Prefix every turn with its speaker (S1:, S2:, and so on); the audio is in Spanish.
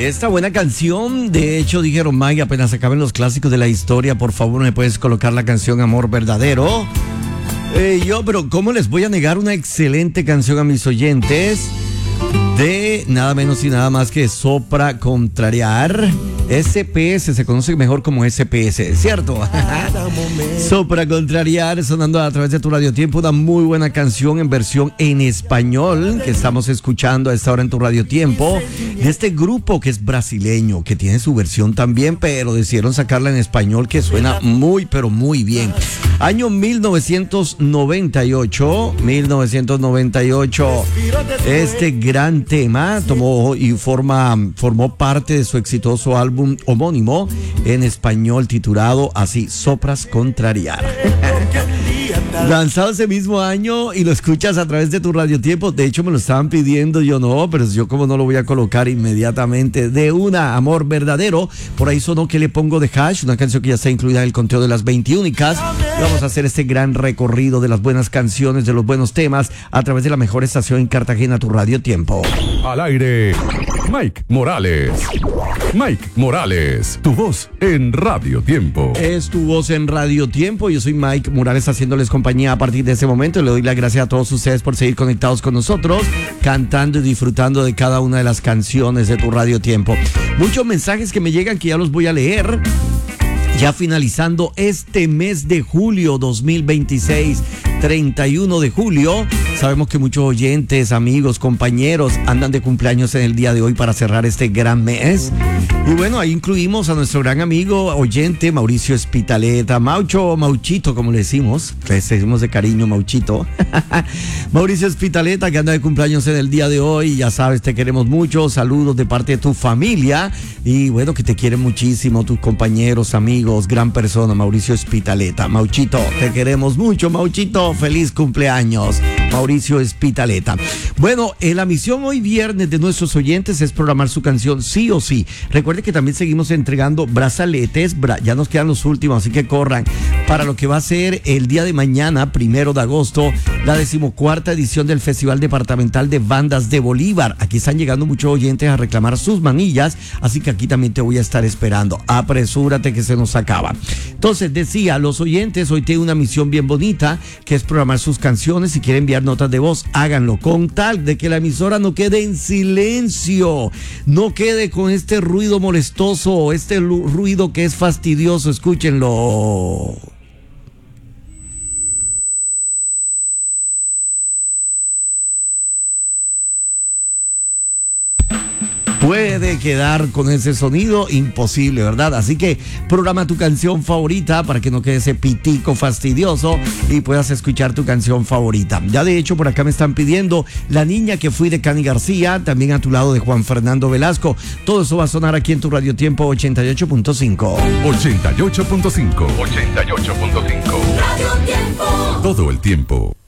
S1: Esta buena canción, de hecho dijeron, Mike, apenas acaben los clásicos de la historia, por favor me puedes colocar la canción Amor Verdadero. Pero ¿cómo les voy a negar una excelente canción a mis oyentes? De nada menos y nada más que Sopra Contrariar. SPS, se conoce mejor como SPS, ¿cierto? Sopra Contrariar, sonando a través de tu Radio Tiempo, una muy buena canción en versión en español que estamos escuchando a esta hora en tu Radio Tiempo, de este grupo que es brasileño, que tiene su versión también, pero decidieron sacarla en español, que suena muy, pero muy bien. Año 1998, este gran tema formó parte de su exitoso álbum homónimo en español titulado así, Sopras Contrariar. Lanzado ese mismo año y lo escuchas a través de tu Radio Tiempo. De hecho me lo estaban pidiendo, yo no, pero yo como no lo voy a colocar inmediatamente de una, Amor Verdadero. Por ahí sonó Que le pongo de Hash, una canción que ya está incluida en el conteo de las 20 únicas. Y vamos a hacer este gran recorrido de las buenas canciones, de los buenos temas a través de la mejor estación en Cartagena, tu Radio Tiempo.
S2: Al aire, Mike Morales. Mike Morales, tu voz en Radio Tiempo.
S1: Es tu voz en Radio Tiempo. Yo soy Mike Morales haciéndoles compañía a partir de este momento. Le doy las gracias a todos ustedes por seguir conectados con nosotros, cantando y disfrutando de cada una de las canciones de tu Radio Tiempo. Muchos mensajes que me llegan que ya los voy a leer. Ya finalizando este mes de julio 2026, 31 de julio. Sabemos que muchos oyentes, amigos, compañeros andan de cumpleaños en el día de hoy para cerrar este gran mes. Y bueno, ahí incluimos a nuestro gran amigo oyente Mauricio Espitaleta, Mauchito, como le decimos de cariño, Mauchito. Mauricio Espitaleta, que anda de cumpleaños en el día de hoy. Ya sabes, te queremos mucho. Saludos de parte de tu familia. Y bueno, que te quieren muchísimo tus compañeros, amigos, gran persona, Mauricio Espitaleta. Mauchito, te queremos mucho, Mauchito. Feliz cumpleaños, Mauricio Espitaleta. Bueno, la misión hoy viernes de nuestros oyentes es programar su canción sí o sí. Recuerde que también seguimos entregando brazaletes, ya nos quedan los últimos, así que corran para lo que va a ser el día de mañana, 1 de agosto, la 14ª edición del Festival Departamental de Bandas de Bolívar. Aquí están llegando muchos oyentes a reclamar sus manillas, así que aquí también te voy a estar esperando. Apresúrate que se nos acaba. Entonces, decía, los oyentes hoy tienen una misión bien bonita, que es programar sus canciones. Si quieren enviar notas de voz, háganlo con tal de que la emisora no quede en silencio, no quede con este ruido molestoso, este ruido que es fastidioso. Escúchenlo. Puede quedar con ese sonido imposible, ¿verdad? Así que programa tu canción favorita para que no quede ese pitico fastidioso y puedas escuchar tu canción favorita. Ya de hecho por acá me están pidiendo La Niña que Fui de Cani García, también a tu lado de Juan Fernando Velasco. Todo eso va a sonar aquí en tu Radio Tiempo 88.5.
S2: 88.5. 88.5.
S3: Radio Tiempo.
S2: Todo el tiempo.